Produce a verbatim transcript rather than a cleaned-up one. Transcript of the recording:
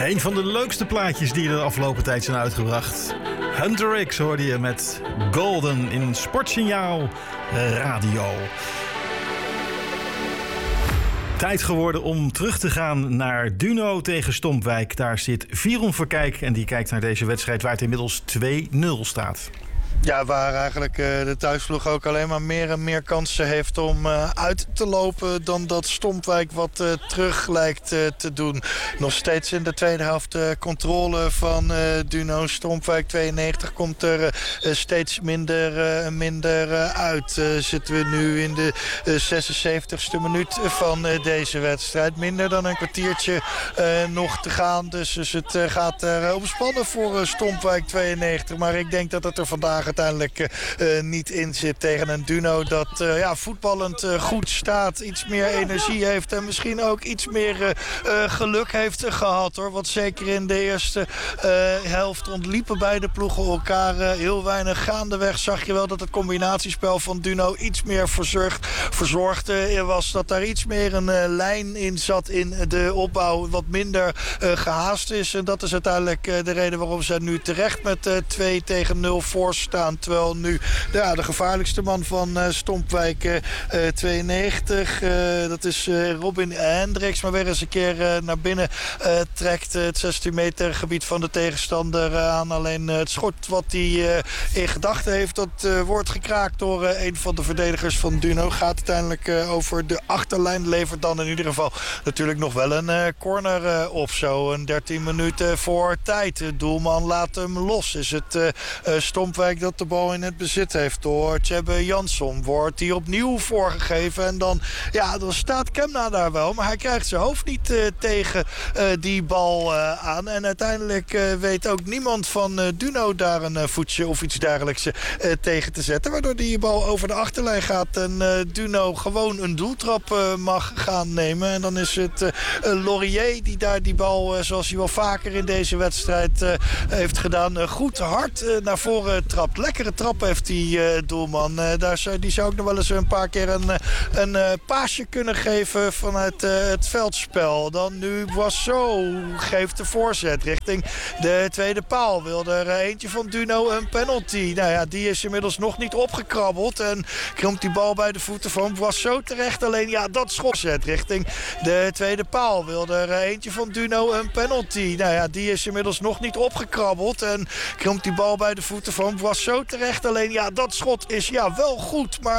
Een van de leukste plaatjes die er de afgelopen tijd zijn uitgebracht. Hunter X hoorde je met Golden in Sportsignaal Radio. Tijd geworden om terug te gaan naar Duno tegen Stompwijk. Daar zit Viron Verkijk en die kijkt naar deze wedstrijd waar het inmiddels twee nul staat. Ja, waar eigenlijk uh, de thuisploeg ook alleen maar meer en meer kansen heeft om uh, uit te lopen dan dat Stompwijk wat uh, terug lijkt uh, te doen. Nog steeds in de tweede helft uh, controle van uh, Duno. Stompwijk tweeënnegentig komt er uh, steeds minder, uh, minder uh, uit. Uh, zitten we nu in de uh, zesenzeventigste minuut van uh, deze wedstrijd. Minder dan een kwartiertje uh, nog te gaan. Dus, dus het uh, gaat er uh, omspannen voor uh, Stompwijk tweeënnegentig. Maar ik denk dat het er vandaag uiteindelijk uh, niet in zit tegen een Duno dat uh, ja, voetballend uh, goed staat. Iets meer energie heeft en misschien ook iets meer uh, uh, geluk heeft uh, gehad, hoor. Want zeker in de eerste uh, helft ontliepen beide ploegen elkaar uh, heel weinig. Gaandeweg zag je wel dat het combinatiespel van Duno iets meer verzorgd, verzorgd uh, was. Dat daar iets meer een uh, lijn in zat in de opbouw. Wat minder uh, gehaast is. En dat is uiteindelijk uh, de reden waarom ze nu terecht met uh, twee tegen nul voor staan. Terwijl nu ja, de gevaarlijkste man van uh, Stompwijk uh, tweeënnegentig. Uh, dat is uh, Robin Hendricks. Maar weer eens een keer uh, naar binnen uh, trekt. Uh, het zestien meter gebied van de tegenstander uh, aan. Alleen uh, het schot wat hij uh, in gedachten heeft. Dat uh, wordt gekraakt door uh, een van de verdedigers van Duno. Gaat uiteindelijk uh, over de achterlijn. Levert dan in ieder geval natuurlijk nog wel een uh, corner uh, op. Zo een dertien minuten voor tijd. De doelman laat hem los. Is het uh, uh, Stompwijk dat de bal in het bezit heeft door Tjebbe Jansson. Wordt die opnieuw voorgegeven. En dan, ja, dan staat Kemna daar wel. Maar hij krijgt zijn hoofd niet uh, tegen uh, die bal uh, aan. En uiteindelijk uh, weet ook niemand van uh, Duno daar een uh, voetje of iets dergelijks uh, tegen te zetten. Waardoor die bal over de achterlijn gaat. En uh, Duno gewoon een doeltrap uh, mag gaan nemen. En dan is het uh, uh, Laurier die daar die bal, uh, zoals hij wel vaker in deze wedstrijd uh, heeft gedaan, uh, goed hard uh, naar voren trapt. Lekkere trap heeft die uh, doelman. Uh, daar zou, die zou ook nog wel eens een paar keer een, een uh, paasje kunnen geven vanuit uh, het veldspel. Dan nu Boisseau geeft de voorzet richting de tweede paal. Wil er uh, eentje van Duno een penalty. Nou ja, die is inmiddels nog niet opgekrabbeld. En komt die bal bij de voeten van Boisseau terecht. Alleen ja, dat schot zet richting de tweede paal. Wil er uh, eentje van Duno een penalty. Nou ja, die is inmiddels nog niet opgekrabbeld. En komt die bal bij de voeten van Boisseau terecht. Alleen ja, dat schot is ja wel goed, maar